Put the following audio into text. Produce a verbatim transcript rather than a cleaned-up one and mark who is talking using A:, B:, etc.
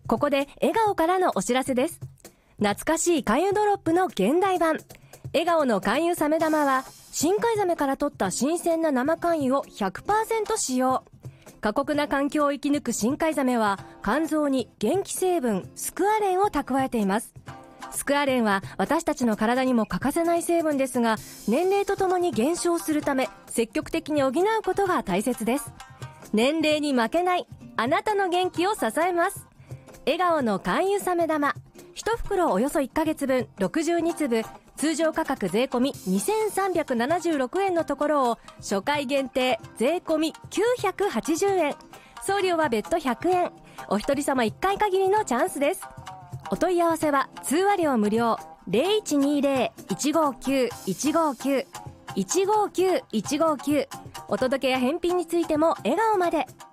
A: ここで笑顔からのお知らせです。懐かしい勧誘ドロップの現代版、笑顔の勧誘サメ玉は深海ザメから取った新鮮な生肝油を ひゃくパーセント 使用。過酷な環境を生き抜く深海ザメは肝臓に元気成分スクアレンを蓄えています。スクアレンは私たちの体にも欠かせない成分ですが、年齢とともに減少するため積極的に補うことが大切です。年齢に負けないあなたの元気を支えます。笑顔の肝油サメ玉、いち袋およそいっかげつぶんろくじゅうにつぶ、通常価格税込みにせんさんびゃくななじゅうろくえんのところを初回限定税込みきゅうひゃくはちじゅうえん、送料は別途ひゃくえん。お一人様いっかい限りのチャンスです。お問い合わせは通話料無料 ゼロいちにゼロ いちごきゅう いちごきゅう いちごきゅう いちごきゅう。お届けや返品についても笑顔まで。